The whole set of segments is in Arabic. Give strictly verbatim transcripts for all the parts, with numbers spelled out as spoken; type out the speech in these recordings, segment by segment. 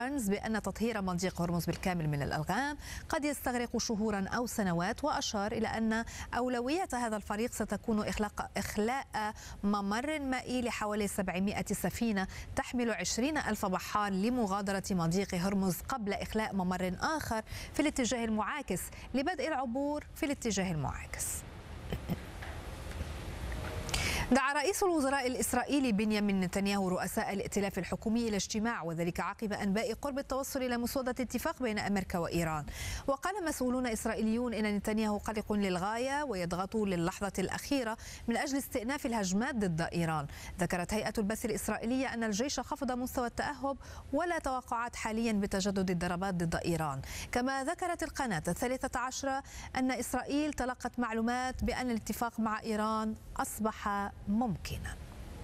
بأن تطهير مضيق هرمز بالكامل من الألغام قد يستغرق شهورا أو سنوات، وأشار إلى أن أولوية هذا الفريق ستكون إخلاق إخلاء ممر مائي لحوالي سبعمائة سفينة تحمل عشرين ألف بحار لمغادرة مضيق هرمز قبل إخلاء ممر آخر في الاتجاه المعاكس لبدء العبور في الاتجاه المعاكس. دعا رئيس الوزراء الإسرائيلي بنيامين نتنياهو رؤساء الائتلاف الحكومي إلى اجتماع، وذلك عقب أنباء قرب التوصل إلى مسودة اتفاق بين أمريكا وإيران. وقال مسؤولون إسرائيليون إن نتنياهو قلق للغاية ويضغط للحظة الأخيرة من أجل استئناف الهجمات ضد إيران. ذكرت هيئة البث الإسرائيلية أن الجيش خفض مستوى التأهب ولا توقعات حاليا بتجدد الضربات ضد إيران. كما ذكرت القناة الثالثة عشرة أن إسرائيل تلقت معلومات بأن الاتفاق مع إيران أصبح ممكنا.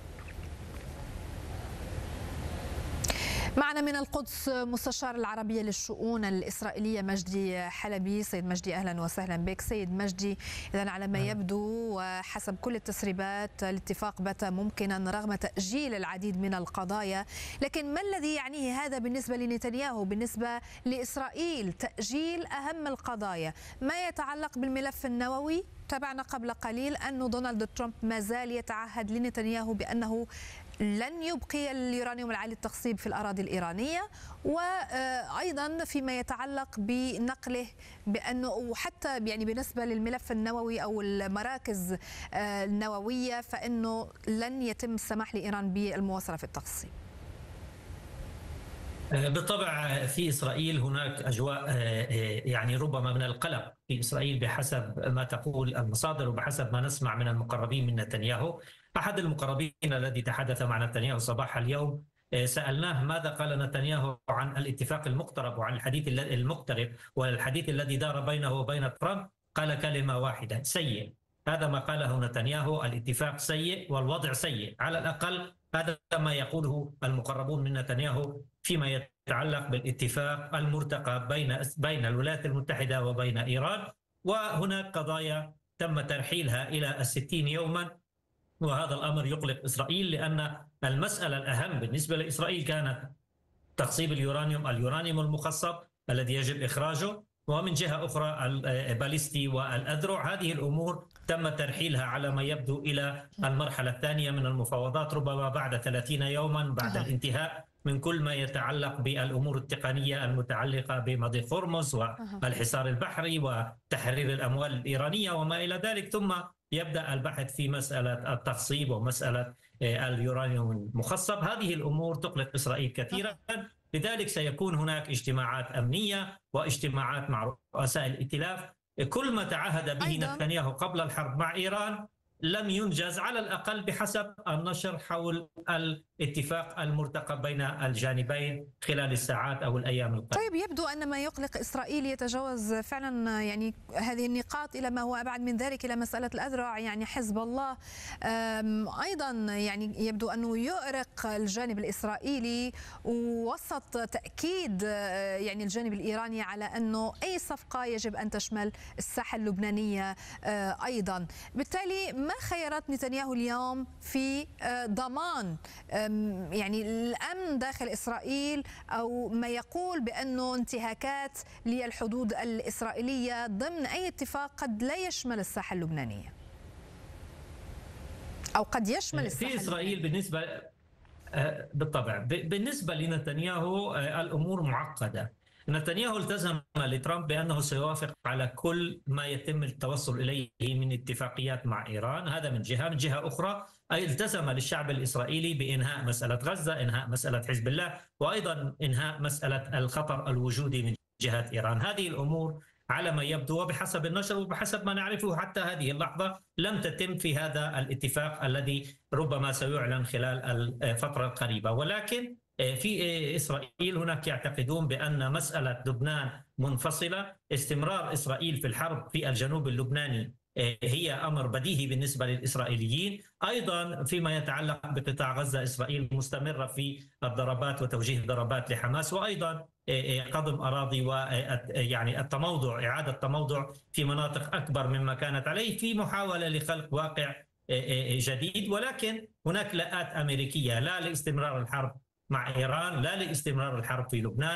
معنا من القدس مستشار العربية للشؤون الإسرائيلية مجدي حلبي. سيد مجدي أهلا وسهلا بك. سيد مجدي، إذن على ما يبدو وحسب كل التسريبات الاتفاق بات ممكنا رغم تأجيل العديد من القضايا، لكن ما الذي يعنيه هذا بالنسبة لنتنياهو؟ بالنسبة لإسرائيل تأجيل أهم القضايا ما يتعلق بالملف النووي. تابعنا قبل قليل أن دونالد ترامب ما زال يتعهد لنتنياهو بأنه لن يبقي اليورانيوم العالي التخصيب في الأراضي الإيرانية، وأيضا فيما يتعلق بنقله بأنه وحتى يعني بالنسبة للملف النووي أو المراكز النووية فإنه لن يتم السماح لإيران بالمواصلة في التخصيب. بالطبع في إسرائيل هناك أجواء يعني ربما من القلق في إسرائيل بحسب ما تقول المصادر وبحسب ما نسمع من المقربين من نتنياهو. أحد المقربين الذي تحدث مع نتنياهو صباح اليوم سألناه ماذا قال نتنياهو عن الاتفاق المقترب وعن الحديث المقترب والحديث الذي دار بينه وبين ترامب. قال كلمة واحدة: سيء. هذا ما قاله نتنياهو، الاتفاق سيء والوضع سيء. على الأقل هذا ما يقوله المقربون من نتنياهو فيما يتعلق بالاتفاق المرتقب بين بين الولايات المتحدة وبين إيران. وهناك قضايا تم ترحيلها إلى الستين يوما، وهذا الأمر يقلق إسرائيل لأن المسألة الأهم بالنسبة لإسرائيل كانت تخصيب اليورانيوم اليورانيوم المخصب الذي يجب إخراجه، ومن جهة أخرى الباليستي والأذرع. هذه الأمور تم ترحيلها على ما يبدو إلى المرحلة الثانية من المفاوضات، ربما بعد ثلاثين يوما بعد الانتهاء من كل ما يتعلق بالأمور التقنية المتعلقة بمضيق هرمز والحصار البحري وتحرير الأموال الإيرانية وما إلى ذلك، ثم يبدأ البحث في مسألة التخصيب ومسألة اليورانيوم المخصب. هذه الأمور تقلق إسرائيل كثيرا، لذلك سيكون هناك اجتماعات أمنية واجتماعات مع رؤساء الائتلاف. كل ما تعهد به نتنياهو قبل الحرب مع إيران لم ينجز، على الأقل بحسب النشر حول الاتفاق المرتقب بين الجانبين خلال الساعات أو الأيام القادمة. طيب، يبدو أن ما يقلق إسرائيل يتجاوز فعلا يعني هذه النقاط إلى ما هو أبعد من ذلك، إلى مسألة الأذرع. يعني حزب الله أيضا يعني يبدو أنه يؤرق الجانب الإسرائيلي وسط تأكيد يعني الجانب الإيراني على أنه أي صفقة يجب أن تشمل الساحة اللبنانية أيضا. بالتالي ما خيارات نتنياهو اليوم في ضمان يعني الأمن داخل إسرائيل، أو ما يقول بأنه انتهاكات للحدود الإسرائيلية ضمن أي اتفاق قد لا يشمل الساحة اللبنانية أو قد يشمل الساحة في إسرائيل بالنسبة بالطبع بالنسبة لنتنياهو الأمور معقدة. نتنياهو التزم لترامب بأنه سيوافق على كل ما يتم التوصل إليه من اتفاقيات مع إيران. هذا من جهة. من جهة أخرى أي التزم للشعب الإسرائيلي بإنهاء مسألة غزة، إنهاء مسألة حزب الله، وأيضا إنهاء مسألة الخطر الوجودي من جهة إيران. هذه الأمور على ما يبدو وبحسب النشر وبحسب ما نعرفه حتى هذه اللحظة لم تتم في هذا الاتفاق الذي ربما سيعلن خلال الفترة القريبة. ولكن في إسرائيل هناك يعتقدون بأن مسألة لبنان منفصلة. استمرار إسرائيل في الحرب في الجنوب اللبناني هي أمر بديهي بالنسبة للإسرائيليين. أيضا فيما يتعلق بقطاع غزة، إسرائيل مستمرة في الضربات وتوجيه ضربات لحماس، وأيضا قضم أراضي ويعني التموضع، إعادة تموضع في مناطق أكبر مما كانت عليه في محاولة لخلق واقع جديد. ولكن هناك لاءات أمريكية لا لاستمرار الحرب مع إيران لا لاستمرار الحرب في لبنان